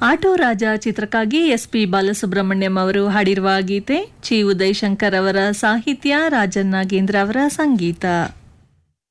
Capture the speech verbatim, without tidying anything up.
Auto ರಾಜ ಚಿತ್ರಕ್ಕಾಗಿ S P Balasubrahmanyam ಅವರು ಹಾಡಿರುವ ಗೀತೆ ಚಿ ಉದಯಶಂಕರ್ ಅವರ ಸಾಹಿತ್ಯ, ರಾಜನ್ ನಾಗೇಂದ್ರ ಅವರ ಸಂಗೀತ.